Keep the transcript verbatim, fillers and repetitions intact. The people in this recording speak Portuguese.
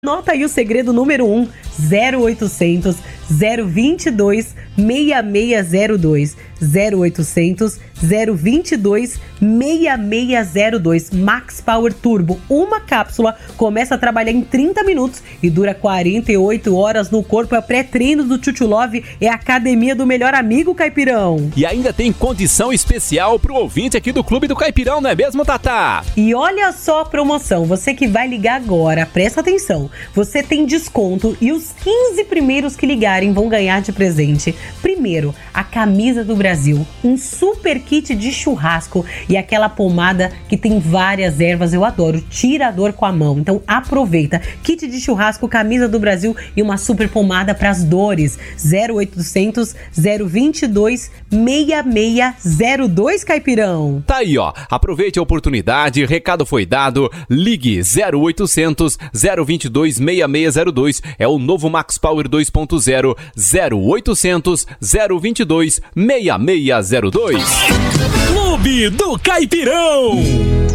Anota aí o segredo número um, zero oitocentos, zero vinte e dois, seis seis zero dois, zero oitocentos, zero vinte e dois, seis seis zero dois. Max Power Turbo, uma cápsula, começa a trabalhar em trinta minutos e dura quarenta e oito horas no corpo. É o pré-treino do Chuchu Love, é a academia do melhor amigo, Caipirão. E ainda tem condição especial pro ouvinte aqui do Clube do Caipirão, não é mesmo, Tatá? E olha só a promoção, você que vai ligar agora, presta atenção, você tem desconto e os quinze primeiros que ligarem vão ganhar de presente. Primeiro, a camisa do Brasil, um super kit de churrasco e aquela pomada que tem várias ervas, eu adoro, tira a dor com a mão. Então aproveita, kit de churrasco, camisa do Brasil e uma super pomada para as dores. Zero oitocentos, zero vinte e dois, seis seis zero dois, Caipirão. Tá aí, ó, aproveite a oportunidade, recado foi dado, ligue zero oitocentos, zero vinte e dois, seis seis zero dois, é o novo Max Power dois ponto zero, zero oitocentos, zero vinte e dois, seis seis zero dois. Clube do Caipirão.